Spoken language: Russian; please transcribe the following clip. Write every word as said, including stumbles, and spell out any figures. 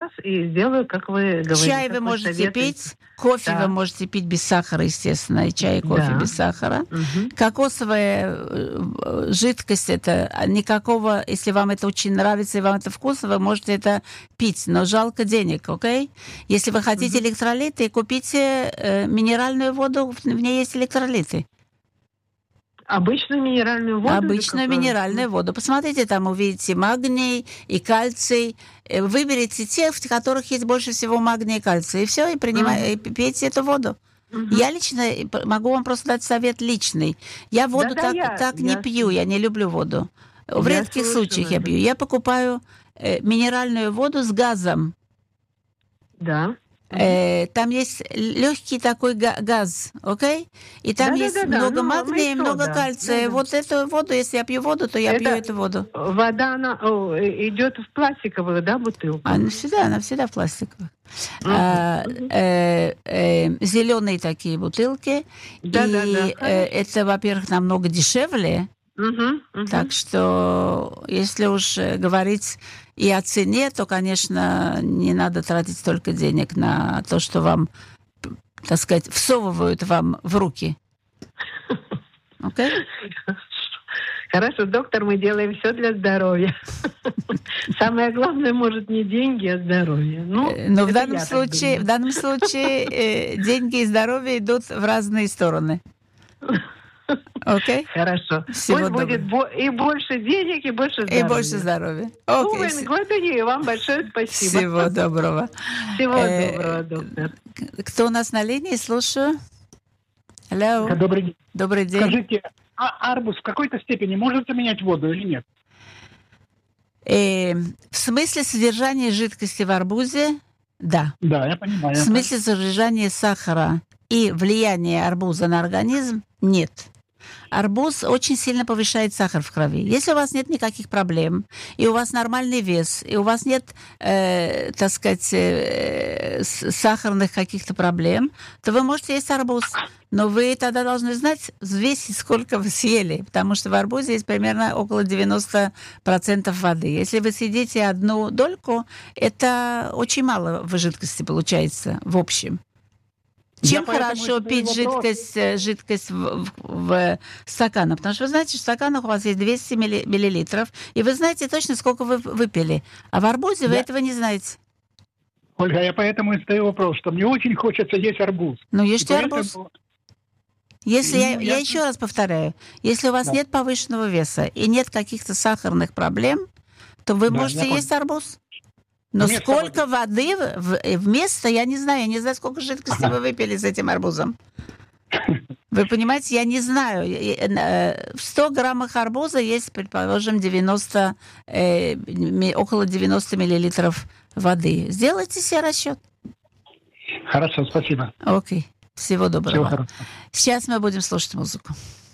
заказ и сделаю, как вы говорите. Чай вы можете советуете. пить, кофе да. вы можете пить без сахара, естественно, и чай, и кофе да. без сахара. Угу. Кокосовая жидкость, это никакого, если вам это очень нравится и вам это вкусно, вы можете это пить, но жалко денег, окей? Если вы хотите угу. электролиты, купите э, минеральную воду, в ней есть электролиты. Обычную минеральную воду? Обычную минеральную воду. Посмотрите, там увидите магний и кальций. Выберите те, в которых есть больше всего магния и кальция. И все, и, принимай, mm-hmm. и пейте эту воду. Mm-hmm. Я лично могу вам просто дать совет личный. Я воду да, так, да, я, так я... не пью, я не люблю воду. В я редких случаях я пью. Я покупаю э, минеральную воду с газом. Да. Э, там есть легкий такой газ, окей? И там да, есть да, да, много да. магния, ну, много да. кальция. Да, да. Вот эту воду, если я пью воду, то я это пью эту воду. Вода, она о, идет в пластиковую, да, бутылку? Она всегда, она всегда в пластиковую. Uh-huh. А, э, э, зеленые такие бутылки. Да, и да, да. Э, это, во-первых, намного дешевле. Uh-huh, uh-huh. Так что, если уж говорить и о цене, то, конечно, не надо тратить столько денег на то, что вам, так сказать, всовывают вам в руки. Окей? Okay? Хорошо, доктор, мы делаем все для здоровья. Самое главное, может, не деньги, а здоровье. Ну, но в данном случае, в данном случае деньги и здоровье идут в разные стороны. Окей? Okay? Хорошо. Всего Пусть будет бо- и больше денег, и больше здоровья. И больше здоровья. Окей. Okay. Благодарю, вам большое спасибо. Всего доброго. Всего доброго, доктор. Кто у нас на линии? Слушаю. Hello. Добрый день. Добрый день. Скажите, а арбуз в какой-то степени может заменять воду или нет? Э, в смысле содержания жидкости в арбузе? Да. Да, я понимаю. В смысле содержания сахара и влияния арбуза на организм? Нет. Арбуз очень сильно повышает сахар в крови. Если у вас нет никаких проблем, и у вас нормальный вес, и у вас нет, э, так сказать, э, сахарных каких-то проблем, то вы можете есть арбуз. Но вы тогда должны знать, взвесить, сколько вы съели, потому что в арбузе есть примерно около девяносто процентов воды. Если вы съедите одну дольку, это очень мало в жидкости получается в общем. Чем Я хорошо пить жидкость, жидкость в, в, в стаканах? Потому что вы знаете, что в стаканах у вас есть двести миллилитров, и вы знаете точно, сколько вы выпили. А в арбузе да. вы этого не знаете. Ольга, я поэтому и задаю вопрос, что мне очень хочется есть арбуз. Ну, ешьте арбуз. Поэтому... Если ну, я, я... я еще раз повторяю, если у вас да. нет повышенного веса и нет каких-то сахарных проблем, то вы да, можете есть арбуз. Но вместо сколько воды, воды вместо, я не знаю, я не знаю, сколько жидкости ага. вы выпили с этим арбузом. Вы понимаете, я не знаю. В сто граммах арбуза есть, предположим, девяносто, э, около девяносто миллилитров воды. Сделайте себе расчет. Хорошо, спасибо. Окей. Всего доброго. Всего Сейчас мы будем слушать музыку.